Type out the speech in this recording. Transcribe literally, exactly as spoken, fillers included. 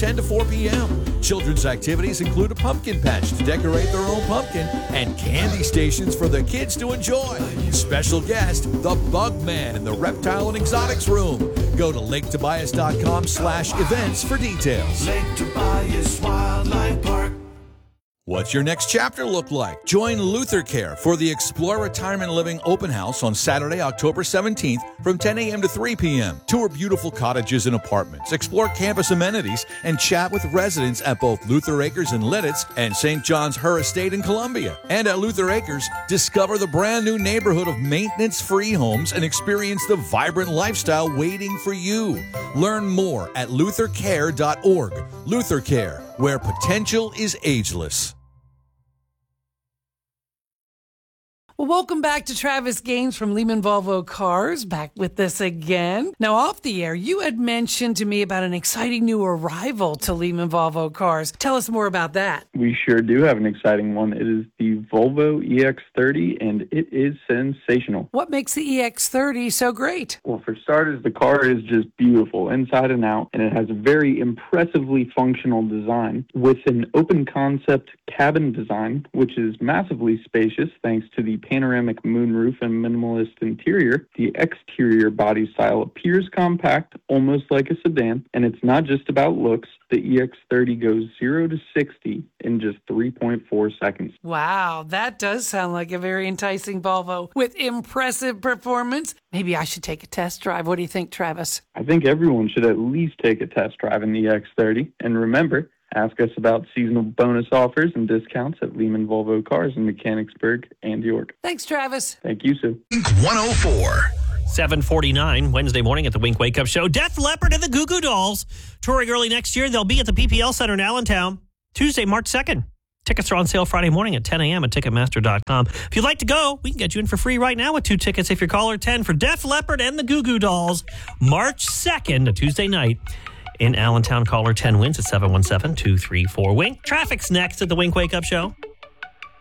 ten to four p.m. Children's activities include a pumpkin patch to decorate their own pumpkin and candy stations for the kids to enjoy. Special guest, the Bug Man in the Reptile and Exotics Room. Go to lake tobias dot com slash events for details. Lake Tobias Wildlife Park. What's your next chapter look like? Join Luther Care for the Explore Retirement Living Open House on Saturday, October seventeenth from ten a.m. to three p.m. Tour beautiful cottages and apartments, explore campus amenities, and chat with residents at both Luther Acres in Lidditz and Saint John's Her Estate in Columbia. And at Luther Acres, discover the brand new neighborhood of maintenance-free homes and experience the vibrant lifestyle waiting for you. Learn more at luther care dot org. Luther Care, where potential is ageless. Well, welcome back to Travis Gaines from Lehman Volvo Cars, back with us again. Now, off the air, you had mentioned to me about an exciting new arrival to Lehman Volvo Cars. Tell us more about that. We sure do have an exciting one. It is the Volvo E X thirty, and it is sensational. What makes the E X thirty so great? Well, for starters, the car is just beautiful inside and out, and it has a very impressively functional design with an open concept cabin design, which is massively spacious thanks to the panoramic moonroof and minimalist interior. The exterior body style appears compact, almost like a sedan, and it's not just about looks. The E X thirty goes zero to sixty in just three point four seconds. Wow, that does sound like a very enticing Volvo with impressive performance. Maybe I should take a test drive. What do you think, Travis? I think everyone should at least take a test drive in the E X thirty. And remember, ask us about seasonal bonus offers and discounts at Lehman Volvo Cars in Mechanicsburg and York. Thanks, Travis. Thank you, Sue. one oh four. seven forty-nine, Wednesday morning at the Wink Wake Up Show. Def Leppard and the Goo Goo Dolls touring early next year. They'll be at the P P L Center in Allentown Tuesday, March second. Tickets are on sale Friday morning at ten a.m. at ticketmaster dot com. If you'd like to go, we can get you in for free right now with two tickets if you're caller ten for Def Leppard and the Goo Goo Dolls. March second, a Tuesday night in Allentown. Caller ten wins at seven one seven, two three four, wink. Traffic's next at the Wink Wake Up Show.